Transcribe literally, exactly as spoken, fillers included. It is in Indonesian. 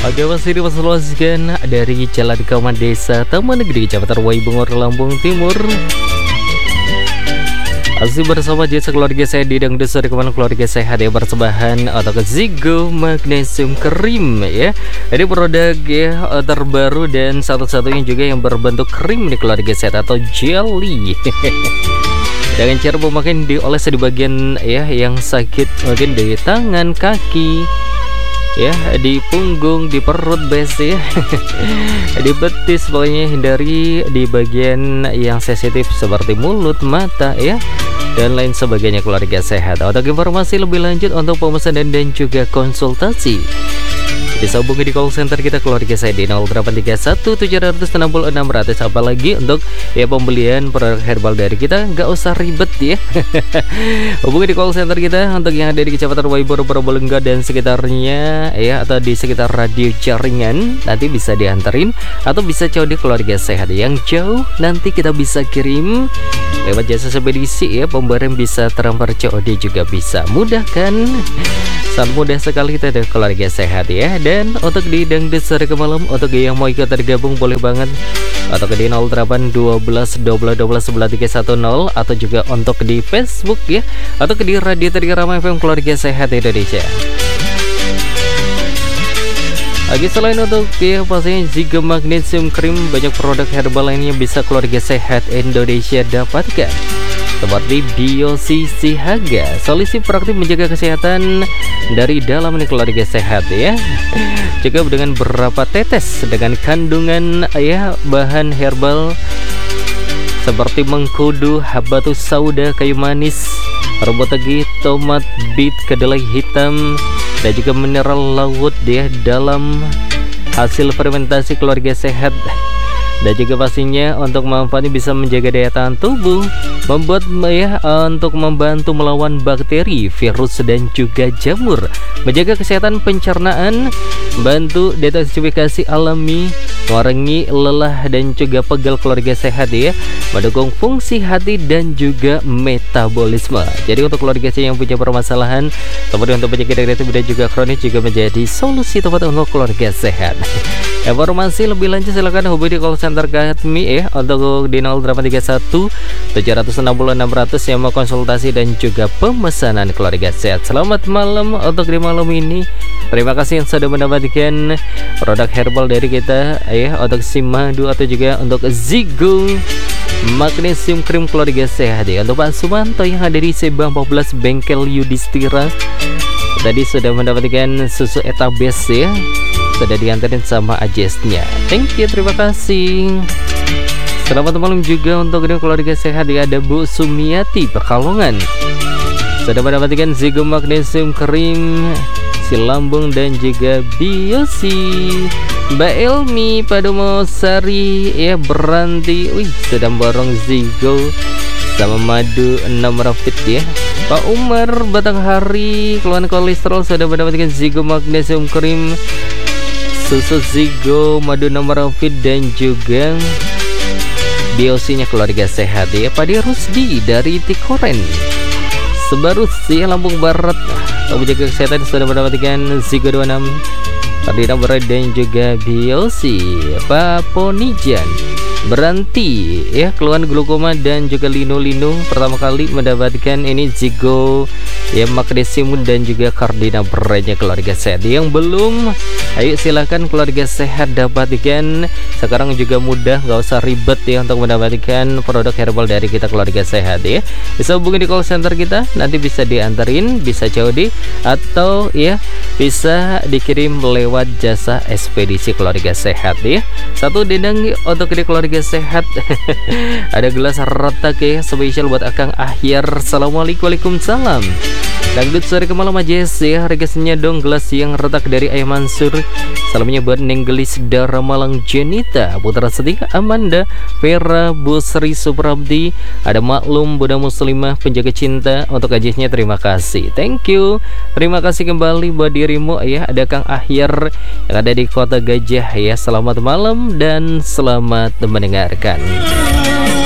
Oke, masih diperluaskan dari Jalan Kauman Desa Taman Negeri Kecamatan Waibungur, Lampung Timur. Masih bersama Jasa keluarga saya di Dangdut Sore Kemana keluarga sehat ya, persembahan atau Zigo Magnesium Cream ya. Ini produk ya terbaru dan satu-satunya juga yang berbentuk krim di keluarga sehat atau jelly. Dengan cara pemakaian dioles di bagian ya yang sakit, mungkin di tangan, kaki, ya, di punggung, di perut, bes ya, di betis, pokoknya hindari di bagian yang sensitif seperti mulut, mata ya, dan lain sebagainya keluarga sehat. Untuk informasi lebih lanjut untuk pemesanan dan juga konsultasi bisa hubungi di call center kita keluarga saya di nol delapan tiga satu tujuh enam enam enam nol nol. Apalagi untuk ya pembelian produk herbal dari kita nggak usah ribet ya. Hubungi di call center kita untuk yang ada di Kecamatan Waibor, Probolinggo dan sekitarnya ya, atau di sekitar radio jaringan, nanti bisa diantarin atau bisa jauh di keluarga sehat yang jauh, nanti kita bisa kirim lewat jasa spedisi ya, pemberian bisa transfer C O D juga bisa. Mudah kan? Sangat mudah sekali kita ada keluarga sehat ya. Dan untuk di Dangdut Sore Malam, untuk yang mau ikut tergabung boleh banget atau di nol delapan dua belas dua belas dua belas sebelas tiga satu nol, atau juga untuk di Facebook ya, atau di Radio Terikarama F M Keluarga Sehat Indonesia. Lagi selain untuk ya pastinya Zigo Magnesium Cream, banyak produk herbal lainnya bisa keluarga sehat Indonesia dapatkan, seperti Biosi Sihaga, solusi praktik menjaga kesehatan dari dalam ini keluarga sehat ya. Juga dengan beberapa tetes dengan kandungan ya bahan herbal seperti mengkudu, habatus sauda, kayu manis, robotegi, tomat, bit, kedelai hitam, dan juga mineral laut ya dalam hasil fermentasi keluarga sehat. Dan juga pastinya untuk manfaatnya bisa menjaga daya tahan tubuh, membuat ya untuk membantu melawan bakteri, virus dan juga jamur, menjaga kesehatan pencernaan, bantu detoksifikasi alami, mengurangi lelah dan juga pegal keluarga sehat ya, mendukung fungsi hati dan juga metabolisme. Jadi untuk keluarga saya yang punya permasalahan seperti untuk penyakit degeneratif dan juga kronis, juga menjadi solusi tepat untuk keluarga sehat. Informasi lebih lanjut silakan hubungi di call center kami ya, untuk di nol delapan tiga satu tujuh enam enam enam nol nol yang mau konsultasi dan juga pemesanan keluarga sehat. Selamat malam untuk di malam ini. Terima kasih yang sudah mendapatkan produk herbal dari kita ya, untuk Simadu atau juga untuk Zigo Magnesium Cream keluarga sehat ya. Untuk Pak Sumanto yang ada di Sebang empat belas Bengkel Yudhistira, tadi sudah mendapatkan susu etabes ya, sudah diantarin sama ajesnya. Thank you, terima kasih. Selamat malam juga untuk keluarga sehat ya, ada Bu Sumiati Pekalongan, sudah mendapatkan Zigo Magnesium Cream, Silambung dan juga Biosi. Mbak Elmi Padumosari ya Beranti, wih sudah borong Zigo sama madu enam rapid ya. Pak Umar Batanghari, keluhan kolesterol, sudah mendapatkan Zigo Magnesium Cream, susu Zigo, madu nomor rapid dan juga biosinya keluarga sehat ya. Padi Rusdi dari Tikoren, Sebarus ya Lampung Barat, untuk menjaga kesehatan sudah mendapatkan Zigo dua puluh enam, tadi nomor dan juga biosi. Pak Ponijan Beranti ya, keluhan glukoma dan juga linu-linu, pertama kali mendapatkan ini Zigo ya magnesium dan juga kardina berenya keluarga sehat. Yang belum, ayo silakan keluarga sehat dapatkan sekarang juga mudah, nggak usah ribet ya untuk mendapatkan produk herbal dari kita keluarga sehat ya. Bisa hubungi di call center kita, nanti bisa diantarin, bisa C O D atau ya bisa dikirim lewat jasa ekspedisi keluarga sehat ya. Satu dendang untuk di keluarga sehat. Ada gelas retak ya, spesial buat Akang Ahyar. Assalamualaikum, waalaikumsalam. Dangdut Sore Malam Majes ya, regasnya dong gelas yang retak dari Ayah Mansur. Salamnya buat Neng Gelis Dara Malang, Jenita Putra Setia, Amanda Vera, Bu Sri Suprabdi, ada Maklum Bunda Muslimah penjaga cinta, untuk ajisnya terima kasih. Thank you. Terima kasih kembali buat dirimu ya. Ada Kang Ahyar yang ada di Kota Gajah ya. Selamat malam dan selamat mendengarkan.